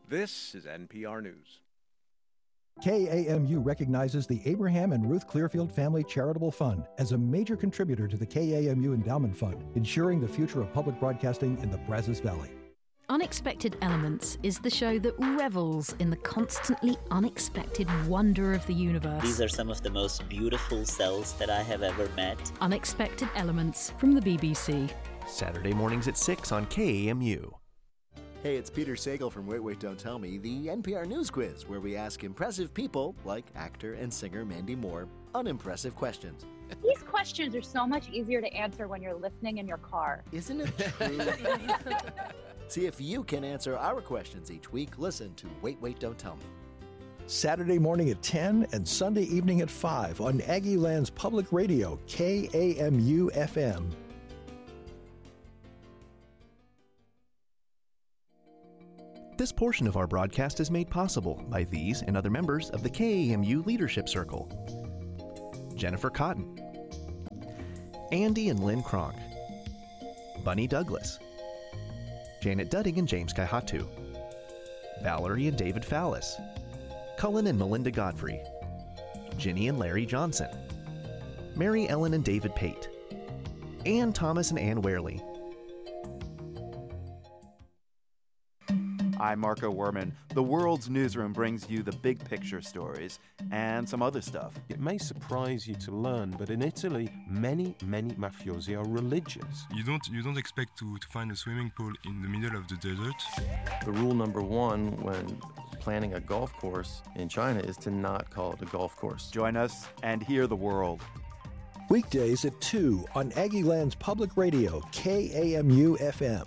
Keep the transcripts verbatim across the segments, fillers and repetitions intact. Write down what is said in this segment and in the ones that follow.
This is N P R News. K A M U recognizes the Abraham and Ruth Clearfield Family Charitable Fund as a major contributor to the K A M U Endowment Fund, ensuring the future of public broadcasting in the Brazos Valley. Unexpected Elements is the show that revels in the constantly unexpected wonder of the universe. These are some of the most beautiful cells that I have ever met. Unexpected Elements from the B B C. Saturday mornings at six on K A M U. Hey, it's Peter Sagal from Wait, Wait, Don't Tell Me, the N P R News Quiz, where we ask impressive people, like actor and singer Mandy Moore, unimpressive questions. These questions are so much easier to answer when you're listening in your car. Isn't it true? See if you can answer our questions each week. Listen to Wait, Wait, Don't Tell Me. Saturday morning at ten and Sunday evening at five on Aggie Land's Public Radio, K A M U F M. This portion of our broadcast is made possible by these and other members of the K A M U Leadership Circle. Jennifer Cotton, Andy and Lynn Kronk, Bunny Douglas, Janet Dudding and James Kaihatu, Valerie and David Fallis, Cullen and Melinda Godfrey, Ginny and Larry Johnson, Mary Ellen and David Pate, Ann Thomas and Ann Warely. I'm Marco Werman. The World's Newsroom brings you the big picture stories and some other stuff. It may surprise you to learn, but in Italy, many, many mafiosi are religious. You don't you don't expect to, to find a swimming pool in the middle of the desert. The rule number one when planning a golf course in China is to not call it a golf course. Join us and hear the world. Weekdays at two on Aggie Land's Public Radio, K A M U F M.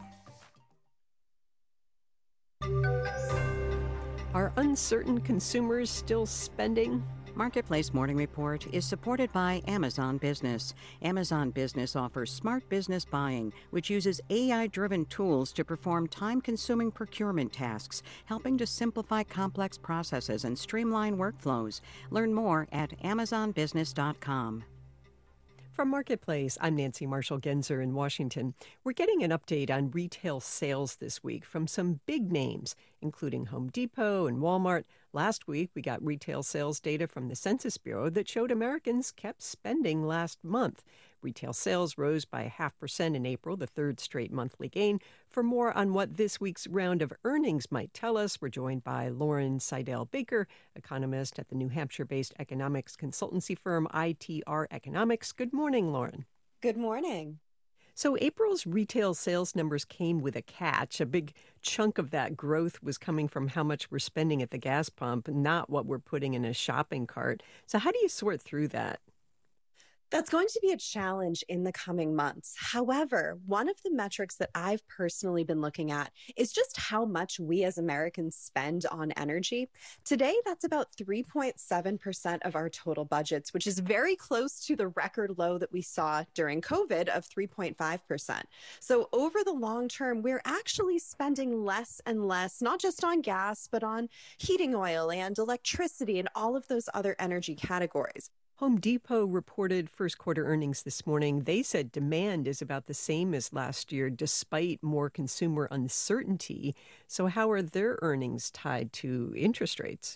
Are uncertain consumers still spending? Marketplace Morning Report is supported by Amazon Business. Amazon Business offers smart business buying, which uses A I-driven tools to perform time-consuming procurement tasks, helping to simplify complex processes and streamline workflows. Learn more at amazon business dot com. From Marketplace, I'm Nancy Marshall-Genzer in Washington. We're getting an update on retail sales this week from some big names, including Home Depot and Walmart. Last week, we got retail sales data from the Census Bureau that showed Americans kept spending last month. Retail sales rose by a half percent in April, the third straight monthly gain. For more on what this week's round of earnings might tell us, we're joined by Lauren Seidel-Baker, economist at the New Hampshire-based economics consultancy firm I T R Economics. Good morning, Lauren. Good morning. So April's retail sales numbers came with a catch. A big chunk of that growth was coming from how much we're spending at the gas pump, not what we're putting in a shopping cart. So how do you sort through that? That's going to be a challenge in the coming months. However, one of the metrics that I've personally been looking at is just how much we as Americans spend on energy. Today, that's about three point seven percent of our total budgets, which is very close to the record low that we saw during COVID of three point five percent. So over the long term, we're actually spending less and less, not just on gas, but on heating oil and electricity and all of those other energy categories. Home Depot reported first quarter earnings this morning. They said demand is about the same as last year, despite more consumer uncertainty. So how are their earnings tied to interest rates?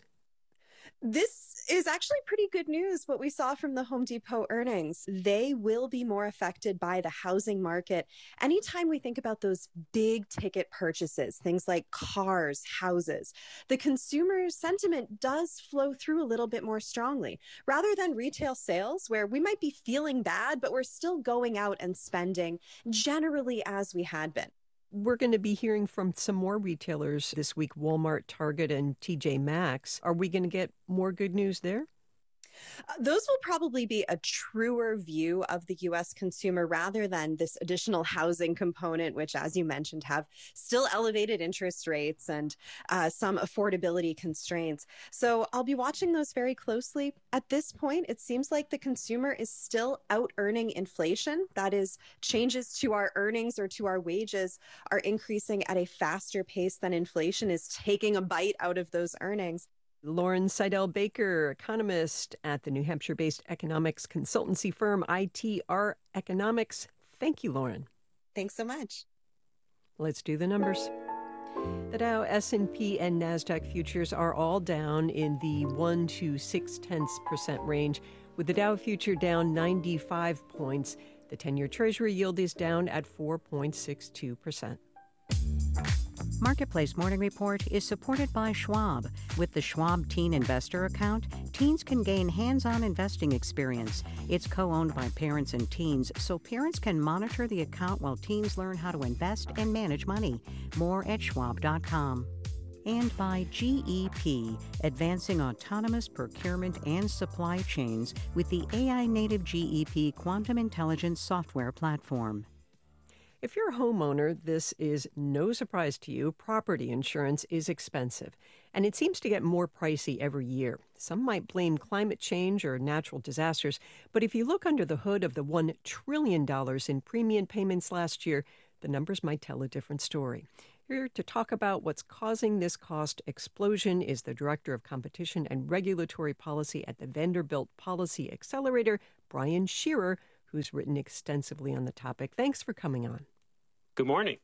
This is actually pretty good news, what we saw from the Home Depot earnings. They will be more affected by the housing market. Anytime we think about those big ticket purchases, things like cars, houses, the consumer sentiment does flow through a little bit more strongly, rather than retail sales, where we might be feeling bad, but we're still going out and spending generally as we had been. We're going to be hearing from some more retailers this week, Walmart, Target, and T J Maxx. Are we going to get more good news there? Uh, those will probably be a truer view of the U S consumer rather than this additional housing component, which, as you mentioned, have still elevated interest rates and uh, some affordability constraints. So I'll be watching those very closely. At this point, it seems like the consumer is still out earning inflation. That is, changes to our earnings or to our wages are increasing at a faster pace than inflation is taking a bite out of those earnings. Lauren Seidel-Baker, economist at the New Hampshire-based economics consultancy firm I T R Economics. Thank you, Lauren. Thanks so much. Let's do the numbers. The The Dow, S and P, and NASDAQ futures are all down in the one to six tenths percent range, with the Dow future down ninety-five points. The ten-year Treasury yield is down at four point six two percent. Marketplace Morning Report is supported by Schwab. With the Schwab Teen Investor Account, teens can gain hands-on investing experience. It's co-owned by parents and teens, so parents can monitor the account while teens learn how to invest and manage money. More at schwab dot com. And by G E P, advancing autonomous procurement and supply chains with the A I-native G E P Quantum Intelligence software platform. If you're a homeowner, this is no surprise to you. Property insurance is expensive, and it seems to get more pricey every year. Some might blame climate change or natural disasters, but if you look under the hood of the one trillion dollars in premium payments last year, the numbers might tell a different story. Here to talk about what's causing this cost explosion is the Director of Competition and Regulatory Policy at the Vanderbilt Policy Accelerator, Brian Shearer, who's written extensively on the topic. Thanks for coming on. Good morning.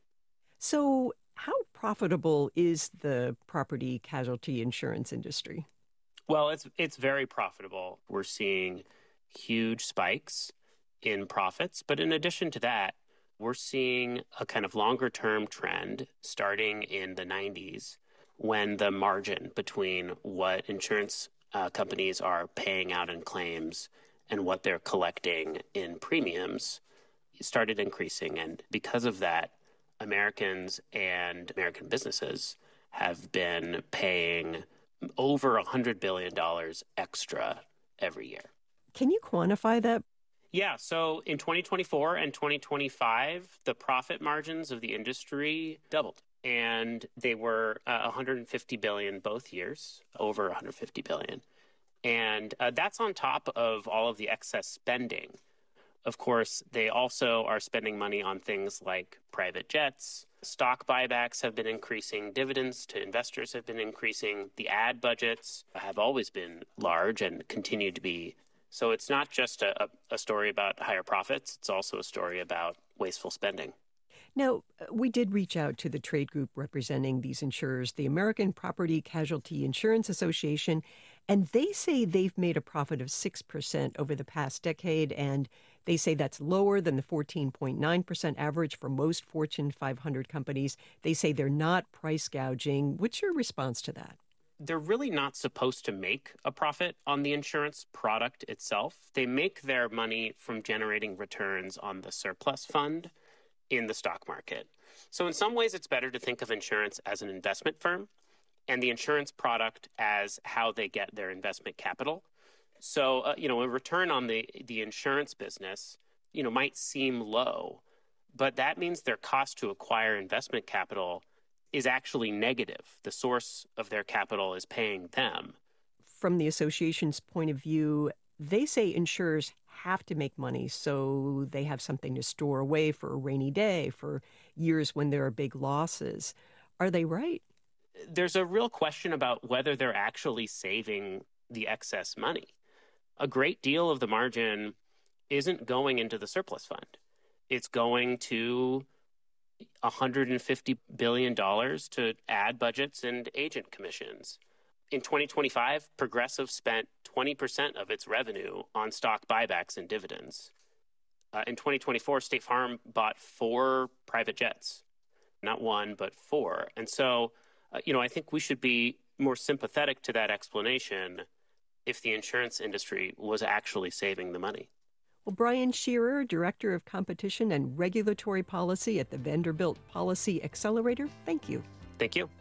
So, how profitable is the property casualty insurance industry? Well, it's it's very profitable. We're seeing huge spikes in profits, but in addition to that, we're seeing a kind of longer-term trend starting in the nineties when the margin between what insurance uh, companies are paying out in claims and what they're collecting in premiums started increasing. And because of that, Americans and American businesses have been paying over one hundred billion dollars extra every year. Can you quantify that? Yeah, so in twenty twenty-four and twenty twenty-five, the profit margins of the industry doubled. And they were uh, one hundred fifty billion dollars both years, over one hundred fifty billion dollars. And uh, that's on top of all of the excess spending. Of course, they also are spending money on things like private jets. Stock buybacks have been increasing. Dividends to investors have been increasing. The ad budgets have always been large and continue to be. So it's not just a, a story about higher profits. It's also a story about wasteful spending. Now, we did reach out to the trade group representing these insurers, the American Property Casualty Insurance Association, and they say they've made a profit of six percent over the past decade, and they say that's lower than the fourteen point nine percent average for most Fortune five hundred companies. They say they're not price gouging. What's your response to that? They're really not supposed to make a profit on the insurance product itself. They make their money from generating returns on the surplus fund in the stock market. So in some ways, it's better to think of insurance as an investment firm and the insurance product as how they get their investment capital. So, uh, you know, a return on the, the insurance business, you know, might seem low, but that means their cost to acquire investment capital is actually negative. The source of their capital is paying them. From the association's point of view, they say insurers have to make money so they have something to store away for a rainy day, for years when there are big losses. Are they right? There's a real question about whether they're actually saving the excess money. A great deal of the margin isn't going into the surplus fund. It's going to one hundred fifty billion dollars to ad budgets and agent commissions. In twenty twenty-five, Progressive spent twenty percent of its revenue on stock buybacks and dividends. Uh, in twenty twenty-four, State Farm bought four private jets, not one, but four. And so, uh, you know, I think we should be more sympathetic to that explanation if the insurance industry was actually saving the money. Well, Brian Shearer, Director of Competition and Regulatory Policy at the Vanderbilt Policy Accelerator, thank you. Thank you.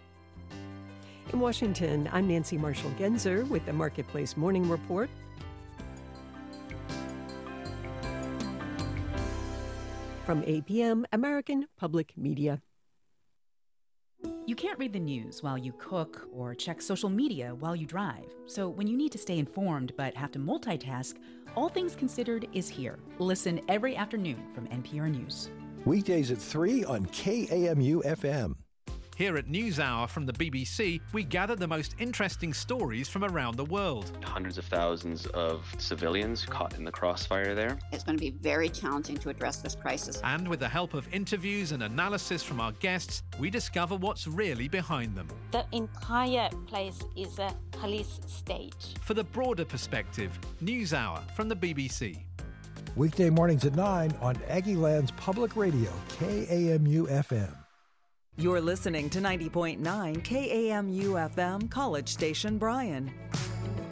In Washington, I'm Nancy Marshall-Genzer with the Marketplace Morning Report. From A P M, American Public Media. You can't read the news while you cook or check social media while you drive. So when you need to stay informed but have to multitask, All Things Considered is here. Listen every afternoon from N P R News. Weekdays at three on K A M U F M. Here at NewsHour from the B B C, we gather the most interesting stories from around the world. Hundreds of thousands of civilians caught in the crossfire there. It's going to be very challenging to address this crisis. And with the help of interviews and analysis from our guests, we discover what's really behind them. The entire place is a police state. For the broader perspective, NewsHour from the B B C. Weekday mornings at nine on Aggieland's Public Radio, K A M U F M. You're listening to ninety point nine K A M U F M, College Station, Bryan.